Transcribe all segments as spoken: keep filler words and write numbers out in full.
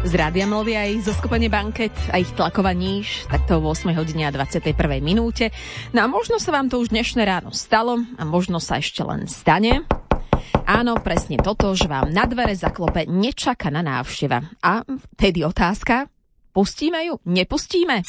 Z Rádia Melody aj zo skupenie Banket a ich tlaková níž, takto o ôsmej hodine a dvadsiatej prvej minúte. No a možno sa vám to už dnešné ráno stalo a možno sa ešte len stane. Áno, presne toto, že vám na dvere zaklope nečakaná návšteva. A tedy otázka, pustíme ju, nepustíme?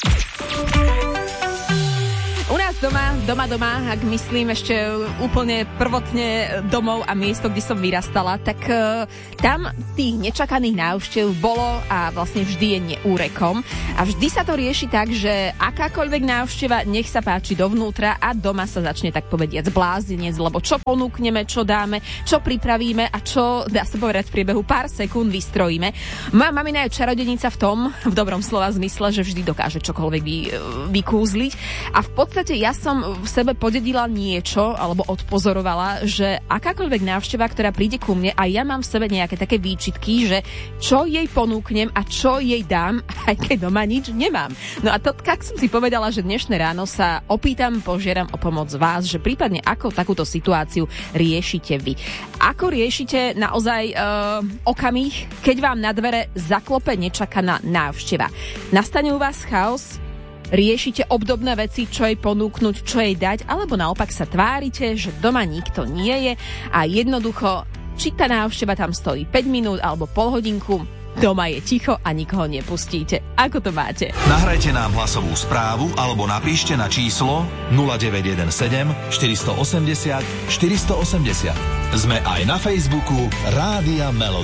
U nás doma, doma, doma, ak myslím ešte úplne prvotne domov a miesto, kde som vyrastala, tak uh, tam tých nečakaných návštev bolo a vlastne vždy je neúrekom. A vždy sa to rieši tak, že akákoľvek návšteva, nech sa páči dovnútra a doma sa začne tak povediac blázdenec, lebo čo ponúkneme, čo dáme, čo pripravíme a čo, dá sa povedať, v priebehu pár sekúnd vystrojíme. Moja mamina je čarodenica v tom, v dobrom slova zmysle, že vždy dokáže čokoľvek vy, vykúzliť. A v podstate ja som v sebe podedila niečo, alebo odpozorovala, že akákoľvek návšteva, ktorá príde ku mne a ja mám v sebe nejaké také výčitky, že čo jej ponúknem a čo jej dám, aj keď doma nič nemám. No a to, tak som si povedala, že dnešné ráno sa opýtam, požiadam o pomoc vás, že prípadne ako takúto situáciu riešite vy. Ako riešite naozaj uh, okamih, keď vám na dvere zaklope nečakaná návšteva? Nastane u vás chaos? Riešite obdobné veci, čo jej ponúknuť, čo jej dať, alebo naopak sa tvárite, že doma nikto nie je a jednoducho, či tá návšteva tam stojí päť minút alebo pol hodinku, doma je ticho a nikoho nepustíte. Ako to máte? Nahrajte nám hlasovú správu alebo napíšte na číslo nula deväť jeden sedem štyri osem nula štyri osem nula. Sme aj na Facebooku Rádia Melody.